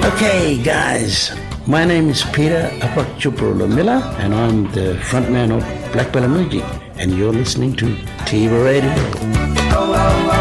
Okay, guys, my name is Peter Apakchupurlo Miller, and I'm the frontman of Black Bella Music, and you're listening to Tiva Radio.